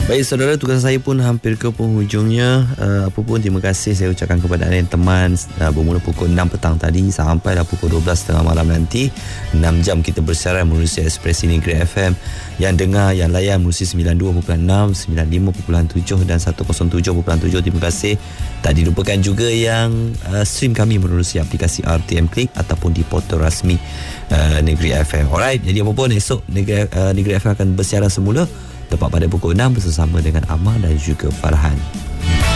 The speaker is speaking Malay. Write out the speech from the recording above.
Baik saudara, tugas saya pun hampir ke penghujungnya. Apa pun terima kasih saya ucapkan kepada anda yang teman. Bermula pukul 6 petang tadi sampailah pukul 12.30 malam nanti. 6 jam kita bersiaran menerusi Ekspresi Negeri FM. Yang dengar, yang layan menerusi 92.6, 95.7 dan 107.7. Terima kasih. Tak dilupakan juga yang stream kami menerusi aplikasi RTM Click ataupun di portal rasmi Negeri FM. Alright, jadi apa pun esok Negeri FM akan bersiaran semula tepat pada pukul 6 bersama dengan Amar dan juga Farhan.